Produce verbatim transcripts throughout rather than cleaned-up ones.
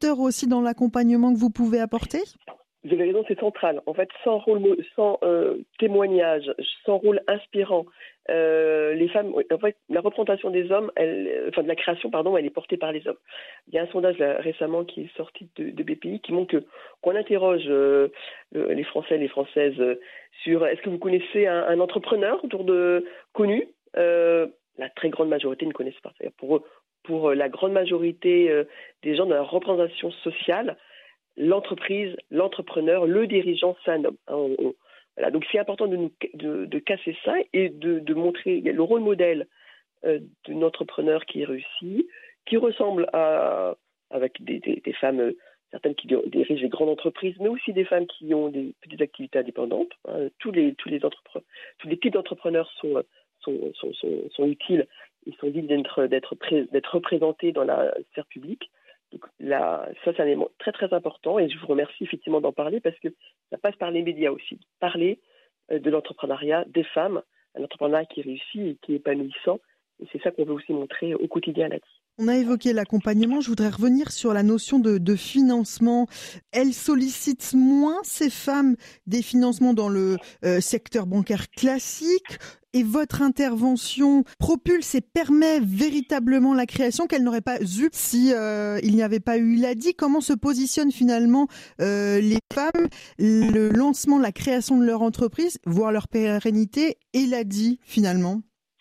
acteurs aussi dans l'accompagnement que vous pouvez apporter ? Vous avez raison, c'est central. En fait, sans rôle, sans euh, témoignage, sans rôle inspirant, euh, les femmes, en fait, la représentation des hommes, elle, enfin de la création, pardon, elle est portée par les hommes. Il y a un sondage là, récemment qui est sorti de, de B P I qui montre que qu'on interroge euh, les Français, et les Françaises euh, sur est-ce que vous connaissez un, un entrepreneur autour de connu. Euh, la très grande majorité ne connaissent pas. C'est-à-dire pour pour la grande majorité euh, des gens dans la représentation sociale, l'entreprise, l'entrepreneur, le dirigeant, c'est un homme. Hein, on, on, voilà. Donc c'est important de, nous, de, de casser ça et de, de montrer le rôle modèle euh, d'un entrepreneur qui réussit, qui ressemble à, avec des, des, des femmes, euh, certaines qui dirigent des grandes entreprises, mais aussi des femmes qui ont des petites activités indépendantes. Hein. Tous les tous les entrepreneurs, tous les types d'entrepreneurs sont sont, sont, sont, sont utiles. Ils sont dignes d'être d'être pré, d'être représentés dans la sphère publique. Donc là, ça, c'est un élément très, très important et je vous remercie effectivement d'en parler parce que ça passe par les médias aussi. Parler de l'entrepreneuriat des femmes, un entrepreneuriat qui réussit et qui est épanouissant. Et c'est ça qu'on veut aussi montrer au quotidien là-dessus. On a évoqué l'accompagnement. Je voudrais revenir sur la notion de, de financement. Elle sollicite moins ces femmes des financements dans le euh, secteur bancaire classique. Et votre intervention propulse et permet véritablement la création qu'elle n'aurait pas eu si euh, il n'y avait pas eu l'A D I. Comment se positionnent finalement euh, les femmes, le lancement, la création de leur entreprise, voire leur pérennité et l'A D I finalement?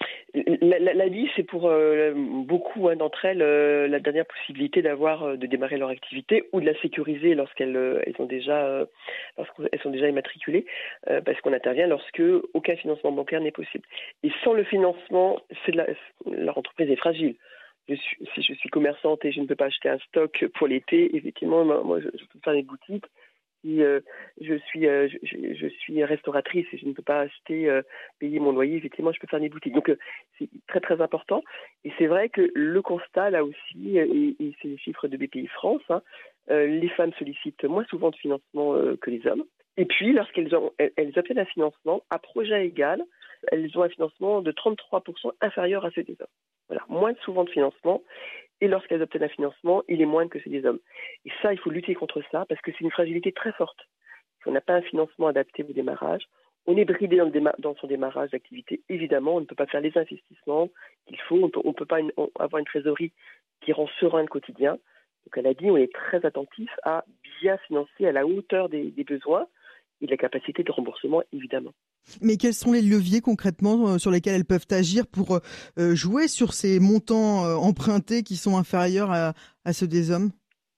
La, la, la D I, c'est pour euh, beaucoup hein, d'entre elles euh, la dernière possibilité d'avoir euh, de démarrer leur activité ou de la sécuriser lorsqu'elles euh, elles ont déjà euh, lorsqu'elles sont déjà immatriculées, euh, parce qu'on intervient lorsque aucun financement bancaire n'est possible. Et sans le financement, c'est de la, leur entreprise est fragile. Je suis, si je suis commerçante et je ne peux pas acheter un stock pour l'été, effectivement, moi, je, je peux faire des boutiques. Si euh, je suis euh, je, je suis restauratrice et je ne peux pas acheter euh, payer mon loyer, effectivement je peux faire des boutiques. Donc euh, c'est très très important et c'est vrai que le constat là aussi et, et c'est les chiffres de B P I France, hein, euh, les femmes sollicitent moins souvent de financement euh, que les hommes. Et puis lorsqu'elles ont, elles, elles obtiennent un financement à projet égal, elles ont un financement de trente-trois pour cent inférieur à ceux des hommes. Voilà, moins souvent de financement. Et lorsqu'elles obtiennent un financement, il est moindre que ceux des hommes. Et ça, il faut lutter contre ça parce que c'est une fragilité très forte. Si on n'a pas un financement adapté au démarrage, on est bridé dans, le déma- dans son démarrage d'activité. Évidemment, on ne peut pas faire les investissements qu'il faut. On peut, ne peut pas une, on, avoir une trésorerie qui rend serein le quotidien. Donc, elle a dit, on est très attentif à bien financer à la hauteur des, des besoins et de la capacité de remboursement, évidemment. Mais quels sont les leviers concrètement euh, sur lesquels elles peuvent agir pour euh, jouer sur ces montants euh, empruntés qui sont inférieurs à, à ceux des hommes?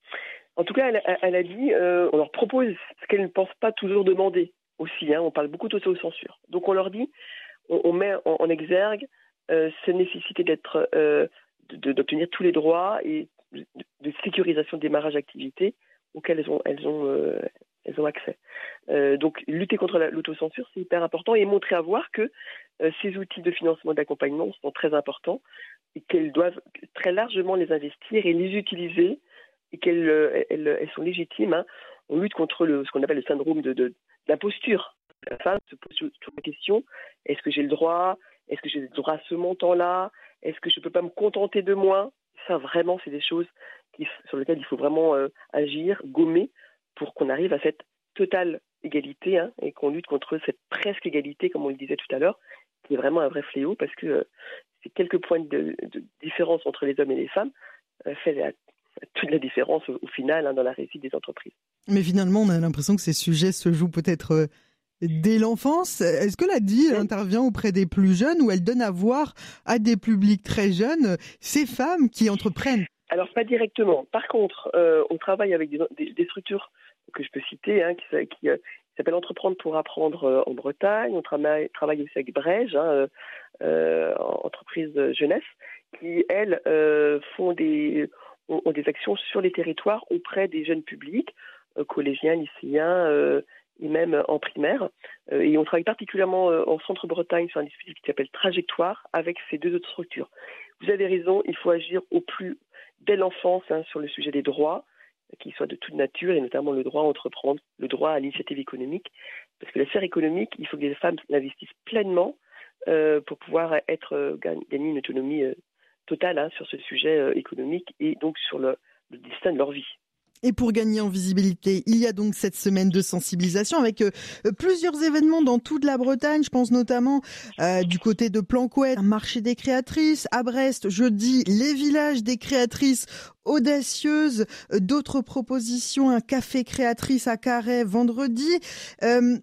En tout cas, elle, elle a dit, euh, on leur propose ce qu'elles ne pensent pas toujours demander aussi. Hein, on parle beaucoup d'autocensure. Donc on leur dit, on, on met en, en exergue euh, cette nécessité d'être, euh, de, d'obtenir tous les droits et de, de sécurisation de démarrage d'activité auxquels elles ont, elles ont, euh, elles ont accès. Euh, donc lutter contre la, l'autocensure, c'est hyper important et montrer à voir que euh, ces outils de financement et d'accompagnement sont très importants et qu'elles doivent très largement les investir et les utiliser et qu'elles elles, elles sont légitimes. Hein. On lutte contre le, ce qu'on appelle le syndrome de, de, d'imposture. La femme se pose toujours la question, est-ce que j'ai le droit? Est-ce que j'ai le droit à ce montant-là? Est-ce que je ne peux pas me contenter de moins? Ça, vraiment, c'est des choses qui, sur lesquelles il faut vraiment euh, agir, gommer, pour qu'on arrive à cette totale égalité hein, et qu'on lutte contre cette presque égalité, comme on le disait tout à l'heure, qui est vraiment un vrai fléau, parce que euh, c'est quelques points de, de différence entre les hommes et les femmes euh, fait la toute la différence au, au final hein, dans la réussite des entreprises. Mais finalement, on a l'impression que ces sujets se jouent peut-être euh, dès l'enfance. Est-ce que l'A D I elle intervient auprès des plus jeunes ou elle donne à voir à des publics très jeunes ces femmes qui entreprennent? Alors, pas directement. Par contre, euh, on travaille avec des, des, des structures que je peux citer, hein, qui, qui, euh, qui s'appellent Entreprendre pour apprendre euh, en Bretagne. On travaille, travaille aussi avec Brège, hein, euh, entreprise jeunesse, qui, elles, euh, font des... ont des actions sur les territoires auprès des jeunes publics, euh, collégiens, lycéens euh, et même en primaire. Euh, et on travaille particulièrement euh, en Centre-Bretagne sur un dispositif qui s'appelle Trajectoire avec ces deux autres structures. Vous avez raison, il faut agir au plus dès l'enfance hein, sur le sujet des droits, qu'ils soient de toute nature et notamment le droit à entreprendre, le droit à l'initiative économique. Parce que la sphère économique, il faut que les femmes l'investissent pleinement euh, pour pouvoir être euh, gagner une autonomie euh, totale hein, sur ce sujet euh, économique et donc sur le, le destin de leur vie. Et pour gagner en visibilité, il y a donc cette semaine de sensibilisation avec euh, plusieurs événements dans toute la Bretagne. Je pense notamment euh, du côté de Planquette, un marché des créatrices. À Brest, jeudi, les villages des créatrices audacieuses. Euh, d'autres propositions, un café créatrice à Carhaix vendredi. Euh,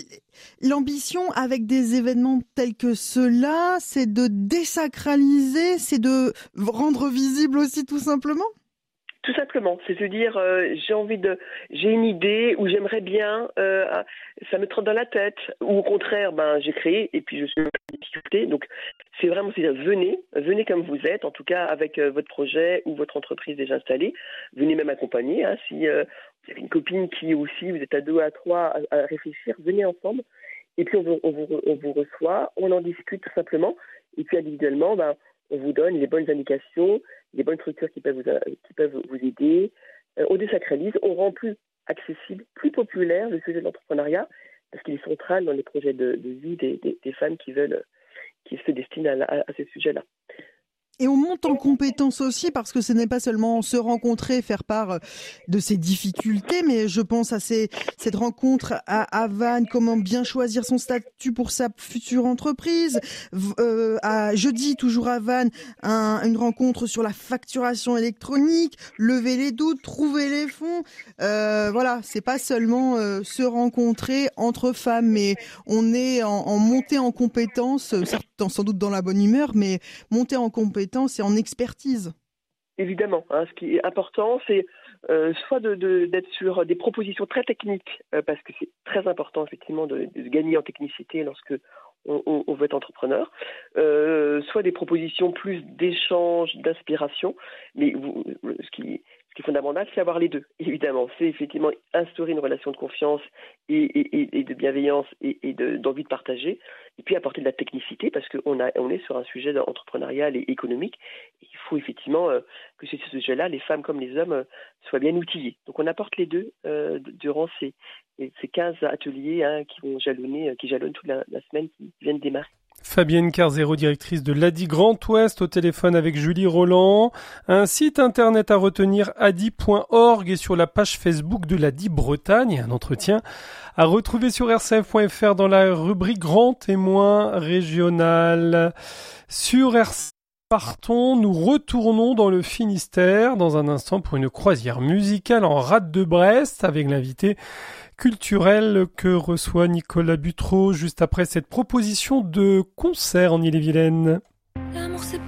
L'ambition avec des événements tels que ceux-là, c'est de désacraliser, c'est de rendre visible aussi tout simplement. Tout simplement, c'est de dire euh, j'ai envie de, j'ai une idée ou j'aimerais bien, euh, ça me trotte dans la tête, ou au contraire, ben j'ai créé et puis je suis en difficulté. Donc c'est vraiment, c'est dire venez, venez comme vous êtes, en tout cas avec euh, votre projet ou votre entreprise déjà installée, venez même accompagner. Hein, si euh, vous avez une copine qui aussi, vous êtes à deux, à trois, à, à réfléchir, venez ensemble. Et puis on vous, on vous, on vous reçoit, on en discute tout simplement, et puis individuellement, ben on vous donne les bonnes indications, les bonnes structures qui peuvent vous, qui peuvent vous aider. Euh, on désacralise, on rend plus accessible, plus populaire le sujet de l'entrepreneuriat, parce qu'il est central dans les projets de, de vie des, des, des femmes qui veulent, qui se destinent à, à, à ces sujets-là. Et on monte en compétences aussi parce que ce n'est pas seulement se rencontrer, faire part de ses difficultés, mais je pense à ces, cette rencontre à, à Vannes, comment bien choisir son statut pour sa future entreprise. Euh, à jeudi, toujours à Vannes, un, une rencontre sur la facturation électronique, lever les doutes, trouver les fonds. Euh, voilà, c'est pas seulement euh, se rencontrer entre femmes, mais on est en, en montée en compétences, certes, sans doute dans la bonne humeur, mais monter en compétences et en expertise. Évidemment, hein, ce qui est important, c'est euh, soit de, de, d'être sur des propositions très techniques, euh, parce que c'est très important effectivement de, de gagner en technicité lorsque on, on, on veut être entrepreneur, euh, soit des propositions plus d'échange, d'inspiration, mais vous, ce qui Ce qui est fondamental, c'est avoir les deux, évidemment. C'est effectivement instaurer une relation de confiance et, et, et de bienveillance et, et de, d'envie de partager, et puis apporter de la technicité, parce qu'on a, on est sur un sujet entrepreneurial et économique. Et il faut effectivement euh, que sur ce sujet-là, les femmes comme les hommes euh, soient bien outillés. Donc on apporte les deux euh, durant ces, ces quinze ateliers hein, qui vont jalonner, qui jalonnent toute la, la semaine qui vient de démarrer. Fabienne Carzero, directrice de l'A D I Grand Ouest, au téléphone avec Julie Roland. Un site internet à retenir, a d i point org, et sur la page Facebook de l'A D I Bretagne. Un entretien à retrouver sur r c f point f r dans la rubrique Grand Témoin Régional. Sur R C F, partons, nous retournons dans le Finistère dans un instant pour une croisière musicale en rade de Brest avec l'invité culturel que reçoit Nicolas Butreau juste après cette proposition de concert en Ille-et-Vilaine.